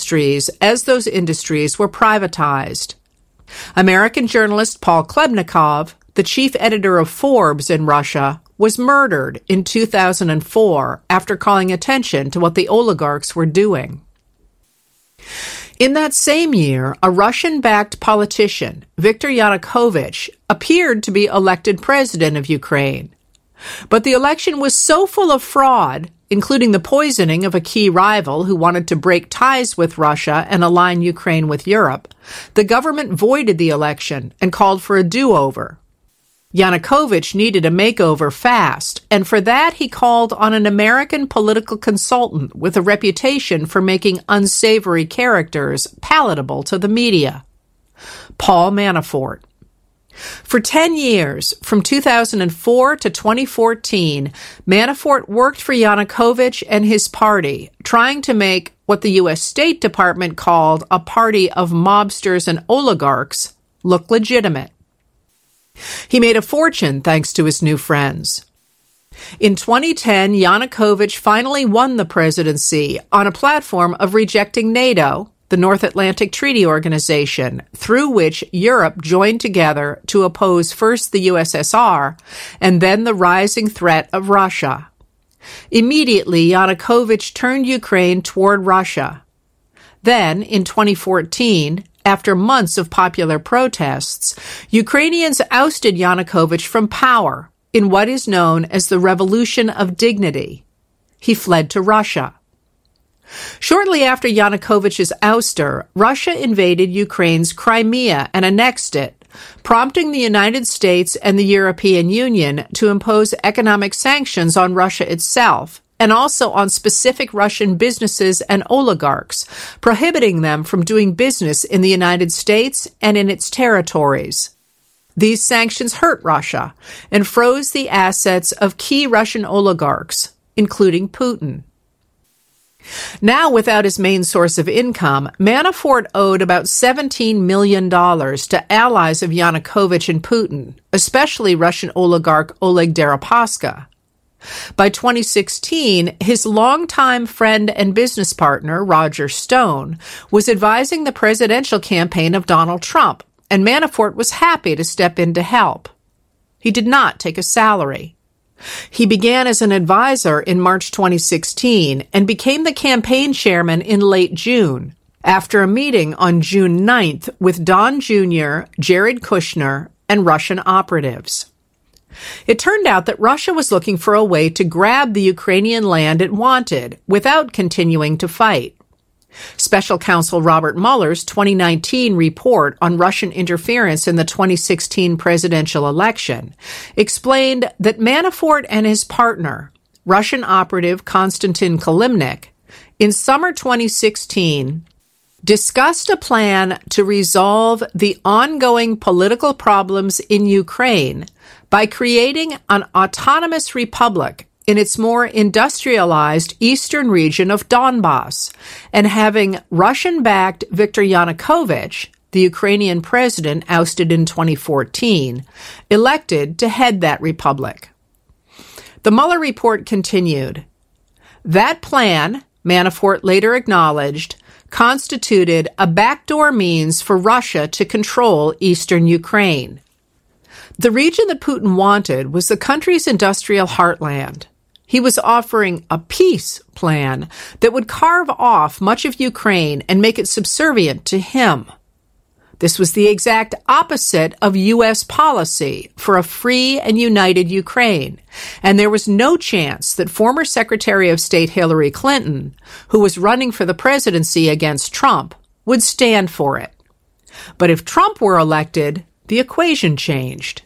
industries as those industries were privatized. American journalist Paul Klebnikov, the chief editor of Forbes in Russia, was murdered in 2004 after calling attention to what the oligarchs were doing. In that same year, a Russian-backed politician, Viktor Yanukovych, appeared to be elected president of Ukraine. But the election was so full of fraud, including the poisoning of a key rival who wanted to break ties with Russia and align Ukraine with Europe, the government voided the election and called for a do-over. Yanukovych needed a makeover fast, and for that he called on an American political consultant with a reputation for making unsavory characters palatable to the media, Paul Manafort. For 10 years, from 2004 to 2014, Manafort worked for Yanukovych and his party, trying to make what the U.S. State Department called a party of mobsters and oligarchs look legitimate. He made a fortune thanks to his new friends. In 2010, Yanukovych finally won the presidency on a platform of rejecting NATO, the North Atlantic Treaty Organization, through which Europe joined together to oppose first the USSR and then the rising threat of Russia. Immediately, Yanukovych turned Ukraine toward Russia. Then, in 2014, after months of popular protests, Ukrainians ousted Yanukovych from power in what is known as the Revolution of Dignity. He fled to Russia. Shortly after Yanukovych's ouster, Russia invaded Ukraine's Crimea and annexed it, prompting the United States and the European Union to impose economic sanctions on Russia itself, and also on specific Russian businesses and oligarchs, prohibiting them from doing business in the United States and in its territories. These sanctions hurt Russia and froze the assets of key Russian oligarchs, including Putin. Now, without his main source of income, Manafort owed about $17 million to allies of Yanukovych and Putin, especially Russian oligarch Oleg Deripaska. By 2016, his longtime friend and business partner, Roger Stone, was advising the presidential campaign of Donald Trump, and Manafort was happy to step in to help. He did not take a salary. He began as an advisor in March 2016 and became the campaign chairman in late June, after a meeting on June 9th with Don Jr., Jared Kushner, and Russian operatives. It turned out that Russia was looking for a way to grab the Ukrainian land it wanted without continuing to fight. Special Counsel Robert Mueller's 2019 report on Russian interference in the 2016 presidential election explained that Manafort and his partner, Russian operative Konstantin Kilimnik, in summer 2016, discussed a plan to resolve the ongoing political problems in Ukraine by creating an autonomous republic in its more industrialized eastern region of Donbass and having Russian-backed Viktor Yanukovych, the Ukrainian president ousted in 2014, elected to head that republic. The Mueller report continued. That plan, Manafort later acknowledged, constituted a backdoor means for Russia to control eastern Ukraine. The region that Putin wanted was the country's industrial heartland. He was offering a peace plan that would carve off much of Ukraine and make it subservient to him. This was the exact opposite of U.S. policy for a free and united Ukraine, and there was no chance that former Secretary of State Hillary Clinton, who was running for the presidency against Trump, would stand for it. But if Trump were elected, the equation changed.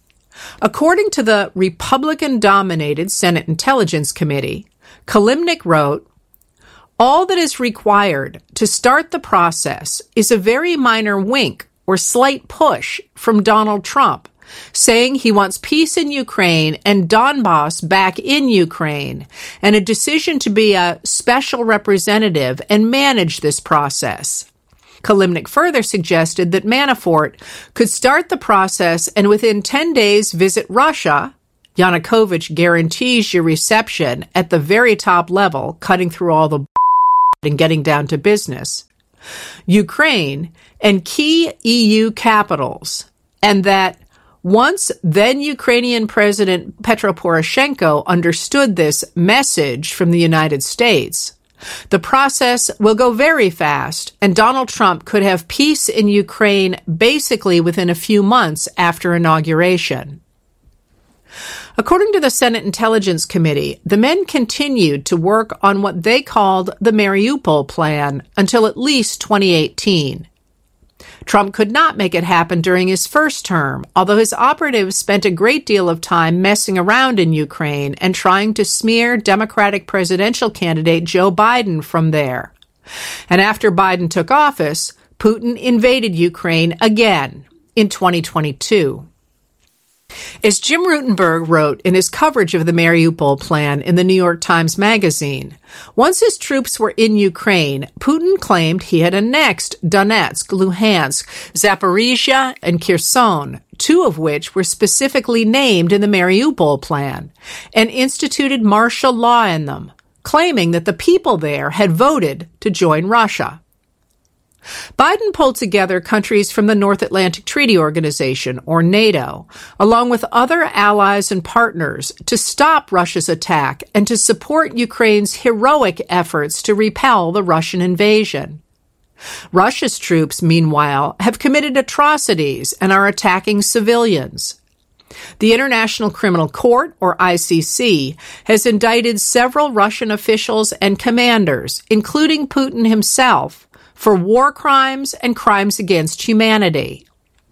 According to the Republican-dominated Senate Intelligence Committee, Kilimnik wrote, "All that is required to start the process is a very minor wink or slight push from Donald Trump, saying he wants peace in Ukraine and Donbass back in Ukraine, and a decision to be a special representative and manage this process." Kilimnik further suggested that Manafort could start the process and within 10 days visit Russia. Yanukovych guarantees you reception at the very top level, cutting through all the and getting down to business, Ukraine, and key EU capitals, and that once then Ukrainian President Petro Poroshenko understood this message from the United States, the process will go very fast, and Donald Trump could have peace in Ukraine basically within a few months after inauguration. According to the Senate Intelligence Committee, the men continued to work on what they called the Mariupol Plan until at least 2018. Trump could not make it happen during his first term, although his operatives spent a great deal of time messing around in Ukraine and trying to smear Democratic presidential candidate Joe Biden from there. And after Biden took office, Putin invaded Ukraine again in 2022. As Jim Rutenberg wrote in his coverage of the Mariupol Plan in the New York Times Magazine, once his troops were in Ukraine, Putin claimed he had annexed Donetsk, Luhansk, Zaporizhia, and Kherson, two of which were specifically named in the Mariupol Plan, and instituted martial law in them, claiming that the people there had voted to join Russia. Biden pulled together countries from the North Atlantic Treaty Organization, or NATO, along with other allies and partners to stop Russia's attack and to support Ukraine's heroic efforts to repel the Russian invasion. Russia's troops, meanwhile, have committed atrocities and are attacking civilians. The International Criminal Court, or ICC, has indicted several Russian officials and commanders, including Putin himself, for war crimes and crimes against humanity.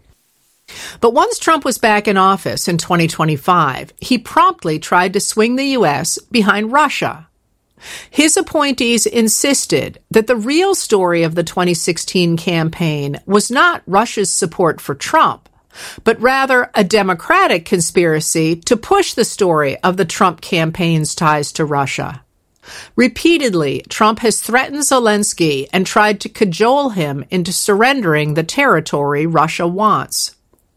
But once Trump was back in office in 2025, he promptly tried to swing the U.S. behind Russia. His appointees insisted that the real story of the 2016 campaign was not Russia's support for Trump, but rather a Democratic conspiracy to push the story of the Trump campaign's ties to Russia. Repeatedly, Trump has threatened Zelensky and tried to cajole him into surrendering the territory Russia wants.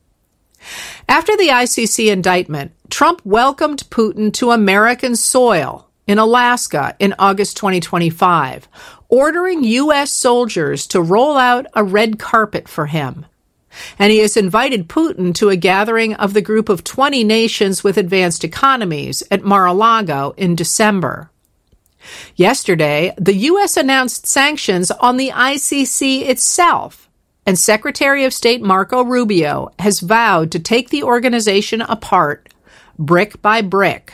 After the ICC indictment, Trump welcomed Putin to American soil in Alaska in August 2025, ordering U.S. soldiers to roll out a red carpet for him. And he has invited Putin to a gathering of the group of 20 nations with advanced economies at Mar-a-Lago in December. Yesterday, the U.S. announced sanctions on the ICC itself, and Secretary of State Marco Rubio has vowed to take the organization apart, brick by brick.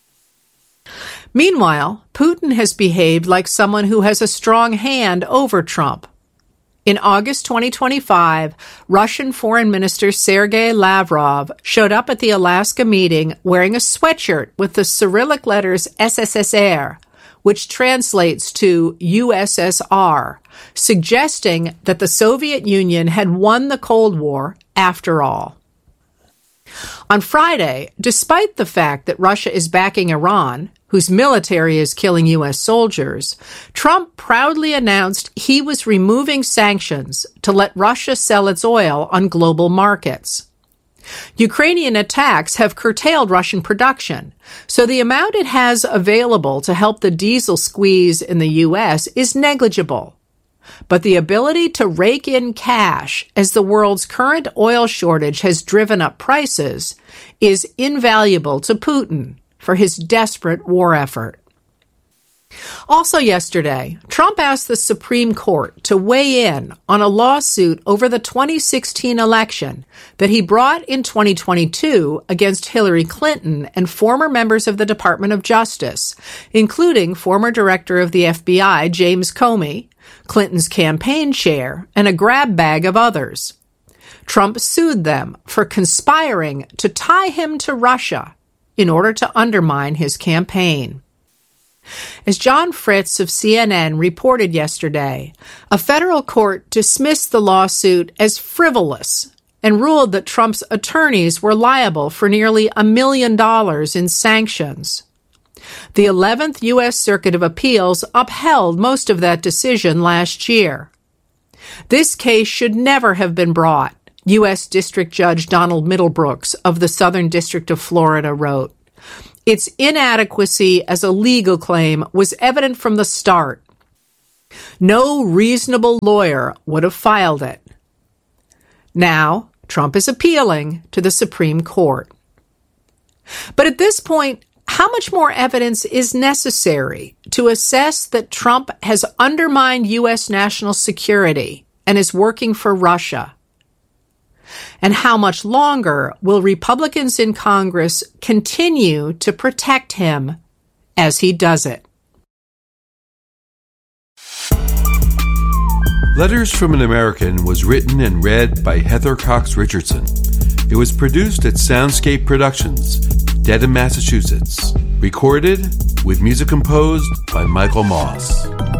Meanwhile, Putin has behaved like someone who has a strong hand over Trump. In August 2025, Russian Foreign Minister Sergei Lavrov showed up at the Alaska meeting wearing a sweatshirt with the Cyrillic letters SSSR, which translates to USSR, suggesting that the Soviet Union had won the Cold War after all. On Friday, despite the fact that Russia is backing Iran, whose military is killing U.S. soldiers, Trump proudly announced he was removing sanctions to let Russia sell its oil on global markets. Ukrainian attacks have curtailed Russian production, so the amount it has available to help the diesel squeeze in the U.S. is negligible. But the ability to rake in cash as the world's current oil shortage has driven up prices is invaluable to Putin for his desperate war effort. Also yesterday, Trump asked the Supreme Court to weigh in on a lawsuit over the 2016 election that he brought in 2022 against Hillary Clinton and former members of the Department of Justice, including former director of the FBI, James Comey, Clinton's campaign chair, and a grab bag of others. Trump sued them for conspiring to tie him to Russia in order to undermine his campaign. As John Fritz of CNN reported yesterday, a federal court dismissed the lawsuit as frivolous and ruled that Trump's attorneys were liable for nearly $1 million in sanctions. The 11th U.S. Circuit of Appeals upheld most of that decision last year. This case should never have been brought, U.S. District Judge Donald Middlebrooks of the Southern District of Florida wrote. Its inadequacy as a legal claim was evident from the start. No reasonable lawyer would have filed it. Now, Trump is appealing to the Supreme Court. But at this point, how much more evidence is necessary to assess that Trump has undermined U.S. national security and is working for Russia? And how much longer will Republicans in Congress continue to protect him as he does it? Letters from an American was written and read by Heather Cox Richardson. It was produced at Soundscape Productions, Dedham, Massachusetts. Recorded with music composed by Michael Moss.